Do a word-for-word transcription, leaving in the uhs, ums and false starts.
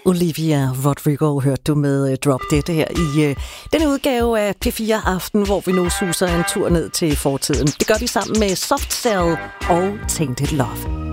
Olivia Rodrigo hørte du med Drop Dead her i uh, denne udgave af P fire Aften, hvor vi nu suser en tur ned til fortiden. Det gør vi sammen med Soft Cell og Tainted Love.